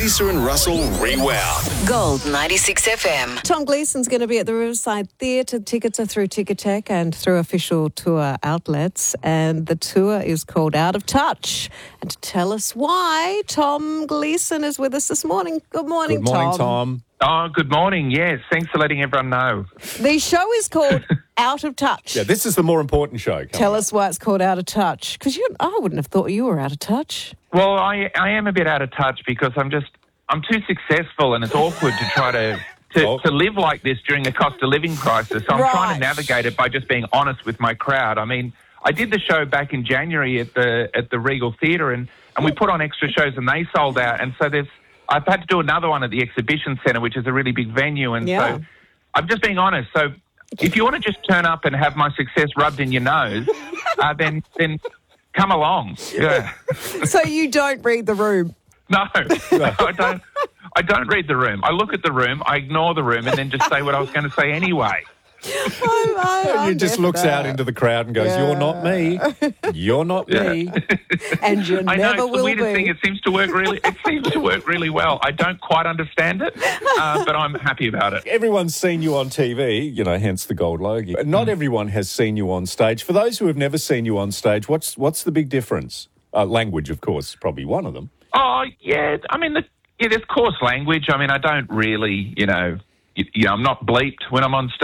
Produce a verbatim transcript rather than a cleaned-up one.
Lisa and Russell Rewound. Gold ninety-six F M. Tom Gleeson's going to be at the Riverside Theatre. Tickets are through Ticketek and through official tour outlets. And the tour is called Out of Touch. And to tell us why, Tom Gleeson is with us this morning. Good morning, Good morning, Tom. Tom. Oh, good morning. Yes, thanks for letting everyone know. The show is called Out of Touch. Yeah, this is the more important show. Come Tell on. us why it's called Out of Touch. Because I wouldn't have thought you were out of touch. Well, I I am a bit out of touch because I'm just I'm too successful, and it's awkward to try to to, Oh. to live like this during a cost of living crisis. So I'm Right. trying to navigate it by just being honest with my crowd. I mean, I did the show back in January at the at the Regal Theatre, and and we put on extra shows, and they sold out. And so there's I've had to do another one at the Exhibition Centre, which is a really big venue, and Yeah. so I'm just being honest. So if you want to just turn up and have my success rubbed in your nose, uh, then then come along. Yeah. So you don't read the room. No, I don't. I don't read the room. I look at the room, I ignore the room, and then just say what I was going to say anyway. I, I, He I'm just with looks that. out into the crowd and goes, Yeah. "You're not me. You're not me." And you I know never it's the will weirdest be. thing. It seems to work really. It seems to work really well. I don't quite understand it, uh, but I'm happy about it. Everyone's seen you on T V, you know, hence the gold logie. But not everyone has seen you on stage. For those who have never seen you on stage, what's what's the big difference? Uh, language, of course, is probably one of them. Oh yeah, I mean, the, yeah, there's coarse language. I mean, I don't really, you know, you, you know, I'm not bleeped when I'm on stage.